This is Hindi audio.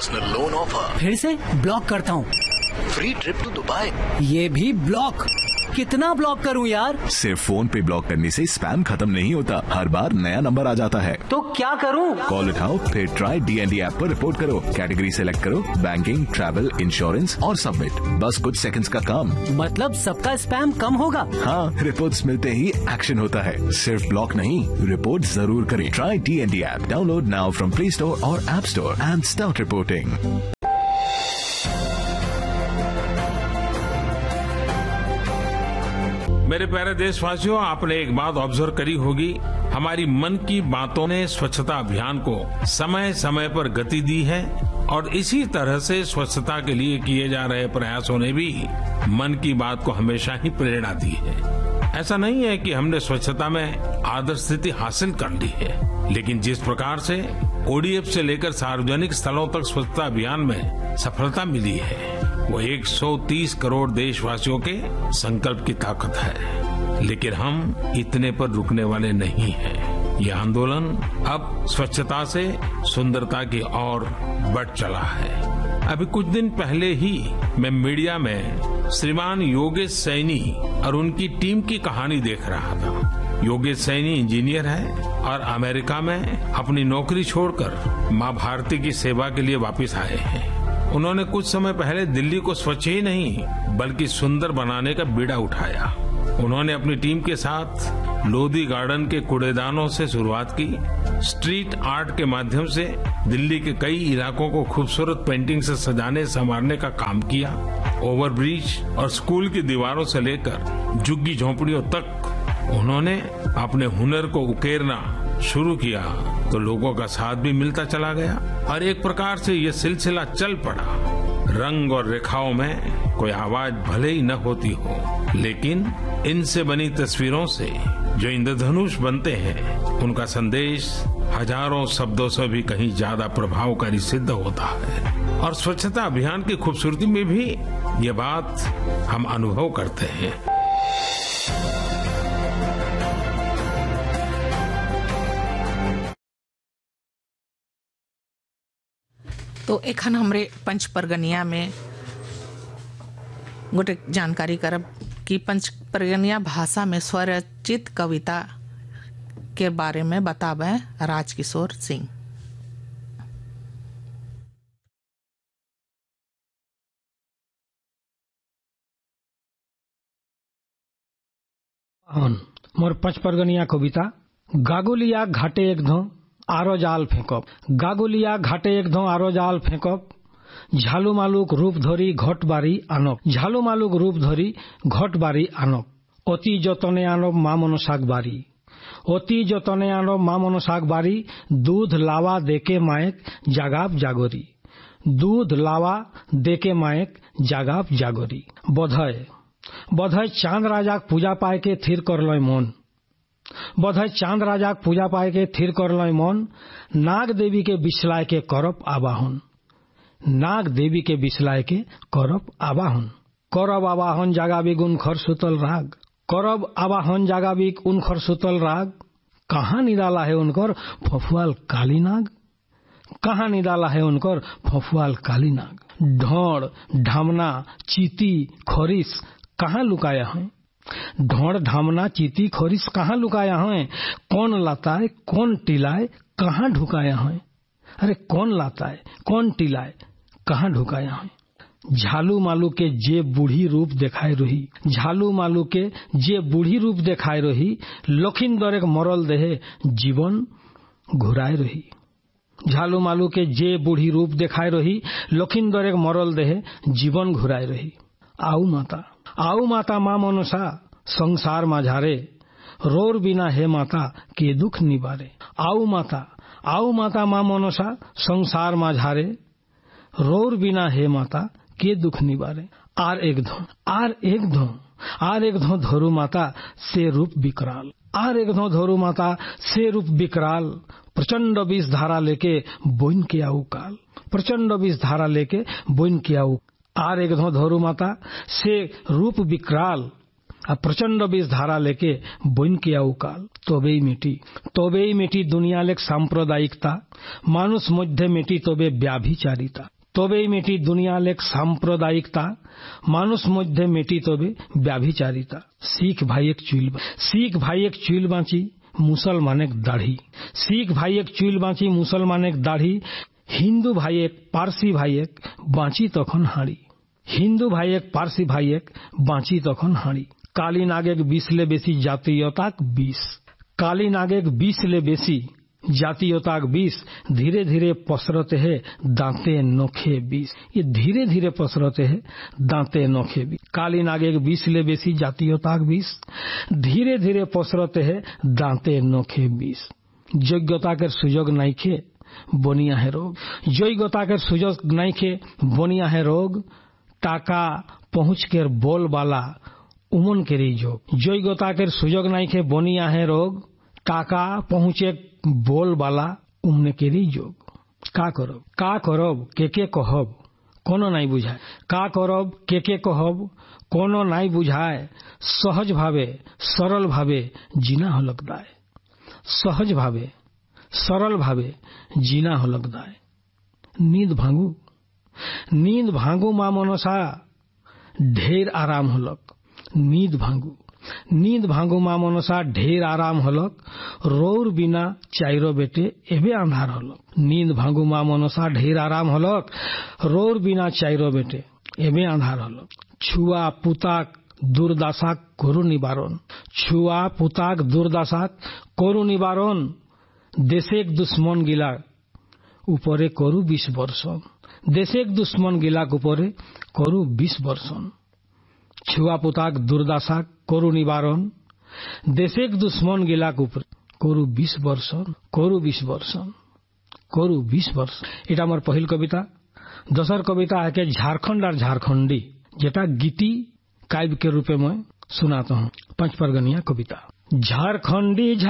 Personal loan offer. फिर से ब्लॉक करता हूँ। फ्री ट्रिप टू दुबई, ये भी ब्लॉक। कितना ब्लॉक करूं यार? सिर्फ फोन पे ब्लॉक करने से स्पैम खत्म नहीं होता, हर बार नया नंबर आ जाता है। तो क्या करूं? कॉल उठाओ, फिर ट्राई DND ऐप पर रिपोर्ट करो, कैटेगरी सेलेक्ट करो, बैंकिंग, ट्रैवल, इंश्योरेंस और सबमिट। बस कुछ सेकंड्स का काम। मतलब सबका स्पैम कम होगा? हाँ, रिपोर्ट्स मिलते ही एक्शन होता है। सिर्फ ब्लॉक नहीं, रिपोर्ट जरूर करें। Try DND app, download now from play store और app store and start reporting. मेरे प्यारे देशवासियों, आपने एक बात ऑब्जर्व करी होगी, हमारी मन की बातों ने स्वच्छता अभियान को समय समय पर गति दी है और इसी तरह से स्वच्छता के लिए किए जा रहे प्रयासों ने भी मन की बात को हमेशा ही प्रेरणा दी है। ऐसा नहीं है कि हमने स्वच्छता में आदर्श स्थिति हासिल कर ली है, लेकिन जिस प्रकार से ODF से लेकर सार्वजनिक स्थलों तक स्वच्छता अभियान में सफलता मिली है, वो 130 करोड़ देशवासियों के संकल्प की ताकत है। लेकिन हम इतने पर रुकने वाले नहीं हैं। ये आंदोलन अब स्वच्छता से सुंदरता की ओर बढ़ चला है। अभी कुछ दिन पहले ही मैं मीडिया में श्रीमान योगेश सैनी और उनकी टीम की कहानी देख रहा था। योगेश सैनी इंजीनियर है और अमेरिका में अपनी नौकरी छोड़कर मां भारती की सेवा के लिए वापस आए हैं। उन्होंने कुछ समय पहले दिल्ली को स्वच्छ ही नहीं बल्कि सुंदर बनाने का बीड़ा उठाया। उन्होंने अपनी टीम के साथ लोधी गार्डन के कूड़ेदानों से शुरुआत की, स्ट्रीट आर्ट के माध्यम से दिल्ली के कई इलाकों को खूबसूरत पेंटिंग से सजाने संवारने का काम किया, ओवरब्रिज और स्कूल की दीवारों से लेकर झुग्गी झोंपड़ियों तक उन्होंने अपने हुनर को उकेरना शुरू किया तो लोगों का साथ भी मिलता चला गया और एक प्रकार से ये सिलसिला चल पड़ा। रंग और रेखाओं में कोई आवाज भले ही न होती हो, लेकिन इनसे बनी तस्वीरों से जो इंद्रधनुष बनते हैं, उनका संदेश हजारों शब्दों से भी कहीं ज्यादा प्रभावकारी सिद्ध होता है। और स्वच्छता अभियान की खूबसूरती में भी ये बात हम अनुभव करते हैं। तो एखन हमरे पंच परगनिया में गोटे जानकारी करब कि पंच परगनिया भाषा में स्वरचित कविता के बारे में बतावे राजकिशोर सिंह। मोर पंच परगनिया कविता। गागुलिया घाटे एक धो आरो जाल फेंकब, गागुलिया घाटे एक धो आरो जाल फेंकब, झालू मालुक रूप धरी घट बारी आनब, झालू मालुक रूप धरी घट बारी आनब, अति जतने आनब मा मनसाक बारी, अति जतने आनब मा मनसाक बारी, दूध लावा देके मायक जागाब जागोरी, दूध लावा देके मायक जागाब जागोरी। बधय बधय चांद राजाक पूजा पाए के थिर करलय मन, बधय चांद राजाक पूजा पाए के थिर करलय मन, नाग देवी के बिसलाय के करब आवाहन, नाग देवी के बिसलाय के करब आवाहन, करब आवाहन जागाबी उन खर सुतल राग, करब आवाहन जागाबी उन खर सुतल राग, कहाँ निराला है उनकर फफुआल काली नाग, कहाँ निराला है उनकर फफुआल काली नाग। ढोड़ ढामना चीती खरीस कहाँ लुकाया है, ढोड़ ढामना चीती खरीस कहाँ लुकाया है, कौन लाताए कौन टिलाए कहाँ ढुकाया है, अरे कौन लाताए कौन टिलाए कहाँ ढुकाया है। झालू मालू के जे बूढ़ी रूप देखाए रही, झालू मालू के जे बूढ़ी रूप देखाए रही, लखींदर एक मरल देहे जीवन घुराए रही, झालू मालू के जे बूढ़ी रूप देखाए रही, लखींदर एक मरल देहे जीवन घुराए रही। आऊ माता माँ मनसा संसार माझारे, रोर बिना हे माता के दुख निवारे। आऊ माता माँ मनसा संसार माझारे, रोर बिना हे माता के दुख निवारे। आर एक धो धोरू माता से रूप विकराल, आर एक धो धोरू माता से रूप विकराल, प्रचंड विष धारा लेके बोइन के आऊ काल, प्रचंड विष धारा लेके बोइन के आऊ। आर एक धो धोरू माता से रूप विकराल, আর প্রচন্ড বিষ ধারা লেকে বইন কে আউকাল তবেই মিটি দুনিয়া লেক সাম্প্রদায়িকতা মানুষ মধ্যে মিটি তবে ব্যাভিচারিতা তবেই মিটি দুনিয়া লেক সাম্প্রদায়িকতা মানুষ মধ্যে মিটি তবে ব্যাভিচারিতা শিখ ভাই এক চুইল বাঁচি মুসলমানেক দাড়ি শিখ ভাই এক চুইল বাঁচি মুসলমানেক দাড়ি হিন্দু ভাই এক পার্সি ভাই এক বাঁচি তখন হাঁড়ি হিন্দু ভাই এক পার্সি ভাই এক বাঁচি তখন হাঁড়ি কালী নাগেক 20 ले बेसी जातीयताक 20 काली नागेक 20 ले बेसी जातीयताक 20 धीरे धीरे पसरते हैं दांते नोखे 20 ये धीरे धीरे पसरते हैं दांते नोखे 20 काली नागेक 20 ले बेसी जातीयताक 20 धीरे धीरे पसरते हैं दांते नोखे 20 योग्यता के सुयोग नाइखे बनिया है रोग योग्यता के सुयोग नाइखे बनिया है रोग टाका पहुँच कर बोल वाला उमन के जोग योग्यता के सुयोग नाइखे बनिया है रोग टाका पहुँचे बोल वाला उमने के जोग का करब के कहब कोनो नाई बुझाए का करब के कहब कोनो नाई बुझाए सहज भावे सरल भावे जीना हलक दाय सहज भावे सरल भावे जीना हलक दाय नींद भांगू माँ मनसा ढेर आराम हलक नींद भांगू माँ मनसा ढेर आराम हलक रोर बिना चाइरो बेटे एबे अंधार हलक नींद भांगू माँ मनसा ढेर आराम हलक रोर बिना चाइरो बेटे एबे अंधार हलक छुआ पुताक दुर्दशा करु निवारण देशेक दुश्मन गिला उपरे करु 20 वर्षन देशेक दुश्मन गिलाक उपरे करु 20 वर्षन छुआ पुताक दुर्दशा करु निवारण देशेक दुश्मन गिलाक उपरे करु 20 वर्षन এটা আমার पहिल कविता दोसर कविता है कि झारखंड और झारखंडी जेटा गीति काव्य के रूप में सुनाता हूँ पंच परगनिया कविता झारखंडी